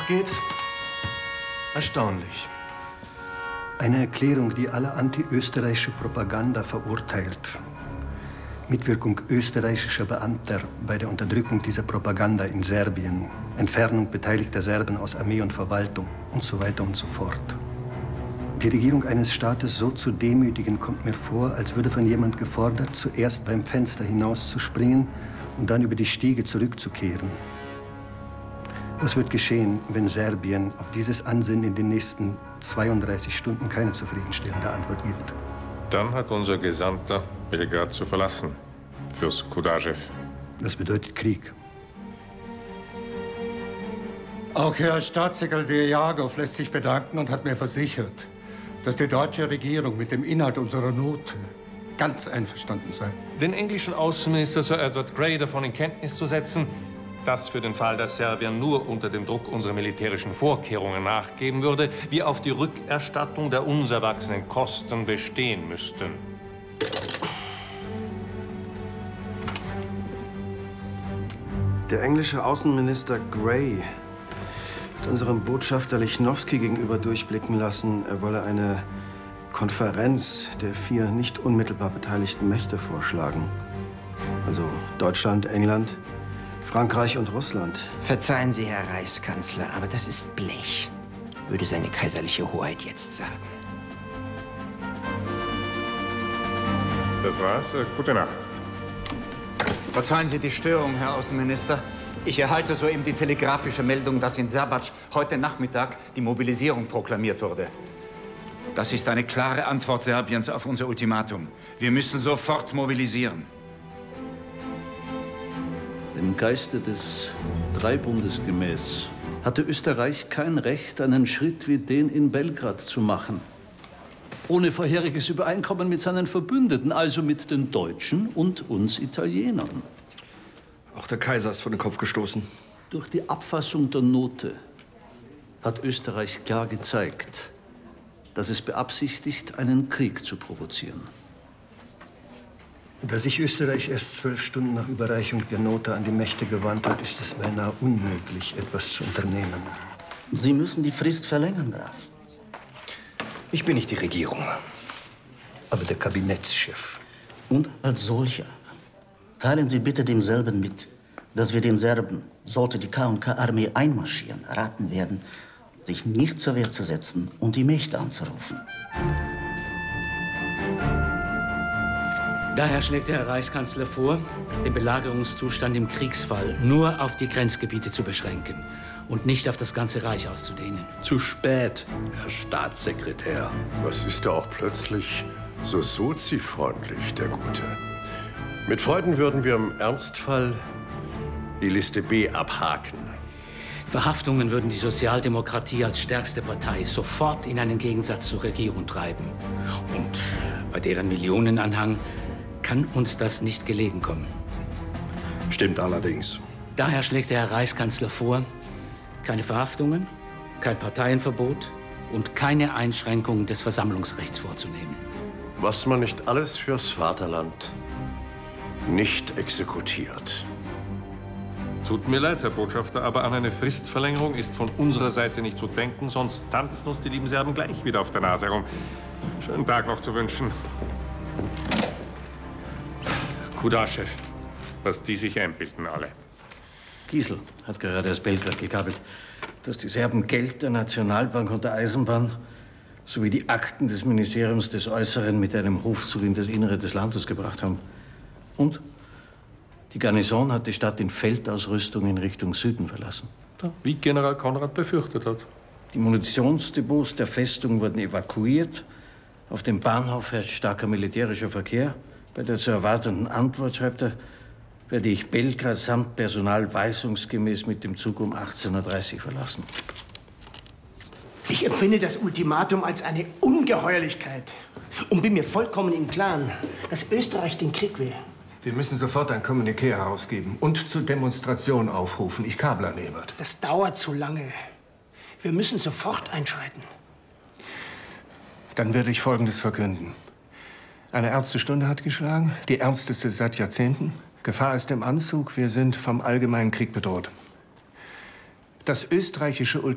geht? Erstaunlich. Eine Erklärung, die alle antiösterreichische Propaganda verurteilt. Mitwirkung österreichischer Beamter bei der Unterdrückung dieser Propaganda in Serbien. Entfernung beteiligter Serben aus Armee und Verwaltung und so weiter und so fort. Die Regierung eines Staates so zu demütigen, kommt mir vor, als würde von jemand gefordert, zuerst beim Fenster hinauszuspringen und dann über die Stiege zurückzukehren. Was wird geschehen, wenn Serbien auf dieses Ansinnen in den nächsten 32 Stunden keine zufriedenstellende Antwort gibt? Dann hat unser Gesandter Belgrad zu verlassen. Fürst Kudaschew. Das bedeutet Krieg. Auch Herr Staatssekretär Jagow lässt sich bedanken und hat mir versichert, dass die deutsche Regierung mit dem Inhalt unserer Note ganz einverstanden sei. Den englischen Außenminister Sir Edward Grey davon in Kenntnis zu setzen, dass für den Fall, dass Serbien nur unter dem Druck unserer militärischen Vorkehrungen nachgeben würde, wir auf die Rückerstattung der uns erwachsenen Kosten bestehen müssten. Der englische Außenminister Grey hat unserem Botschafter Lichnowsky gegenüber durchblicken lassen, er wolle eine Konferenz der 4 nicht unmittelbar beteiligten Mächte vorschlagen. Also Deutschland, England, Frankreich und Russland. Verzeihen Sie, Herr Reichskanzler, aber das ist Blech, würde seine kaiserliche Hoheit jetzt sagen. Das war's. Gute Nacht. Verzeihen Sie die Störung, Herr Außenminister. Ich erhalte soeben die telegrafische Meldung, dass in Sabac heute Nachmittag die Mobilisierung proklamiert wurde. Das ist eine klare Antwort Serbiens auf unser Ultimatum. Wir müssen sofort mobilisieren. Dem Geiste des Dreibundes gemäß hatte Österreich kein Recht, einen Schritt wie den in Belgrad zu machen. Ohne vorheriges Übereinkommen mit seinen Verbündeten, also mit den Deutschen und uns Italienern. Auch der Kaiser ist vor den Kopf gestoßen. Durch die Abfassung der Note hat Österreich klar gezeigt, dass es beabsichtigt, einen Krieg zu provozieren. Da sich Österreich erst 12 Stunden nach Überreichung der Note an die Mächte gewandt hat, ist es beinahe unmöglich, etwas zu unternehmen. Sie müssen die Frist verlängern, Graf. Ich bin nicht die Regierung. Aber der Kabinettschef. Und als solcher teilen Sie bitte demselben mit, dass wir den Serben, sollte die K&K-Armee einmarschieren, raten werden, sich nicht zur Wehr zu setzen und die Mächte anzurufen. Daher schlägt der Herr Reichskanzler vor, den Belagerungszustand im Kriegsfall nur auf die Grenzgebiete zu beschränken und nicht auf das ganze Reich auszudehnen. Zu spät, Herr Staatssekretär. Was ist da auch plötzlich so sozifreundlich, der Gute? Mit Freuden würden wir im Ernstfall die Liste B abhaken. Verhaftungen würden die Sozialdemokratie als stärkste Partei sofort in einen Gegensatz zur Regierung treiben. Und bei deren Millionenanhang kann uns das nicht gelegen kommen. Stimmt allerdings. Daher schlägt der Herr Reichskanzler vor, keine Verhaftungen, kein Parteienverbot und keine Einschränkung des Versammlungsrechts vorzunehmen. Was man nicht alles fürs Vaterland nicht exekutiert. Tut mir leid, Herr Botschafter, aber an eine Fristverlängerung ist von unserer Seite nicht zu denken, sonst tanzen uns die lieben Serben gleich wieder auf der Nase herum. Schönen Tag noch zu wünschen. Kudaschew, was die sich einbilden alle. Giesel hat gerade aus Belgrad gekabelt, dass die Serben Geld der Nationalbank und der Eisenbahn sowie die Akten des Ministeriums des Äußeren mit einem Hofzug in das Innere des Landes gebracht haben. Und die Garnison hat die Stadt in Feldausrüstung in Richtung Süden verlassen. Wie General Konrad befürchtet hat. Die Munitionsdepots der Festung wurden evakuiert. Auf dem Bahnhof herrscht starker militärischer Verkehr. Bei der zu erwartenden Antwort, schreibt er, werde ich Belgrad samt Personal weisungsgemäß mit dem Zug um 18:30 Uhr verlassen. Ich empfinde das Ultimatum als eine Ungeheuerlichkeit und bin mir vollkommen im Klaren, dass Österreich den Krieg will. Wir müssen sofort ein Kommuniqué herausgeben und zur Demonstration aufrufen. Ich Kabler nehme. Das dauert zu lange. Wir müssen sofort einschreiten. Dann werde ich Folgendes verkünden. Eine ernste Stunde hat geschlagen, die ernsteste seit Jahrzehnten. Gefahr ist im Anzug, wir sind vom allgemeinen Krieg bedroht. Das österreichische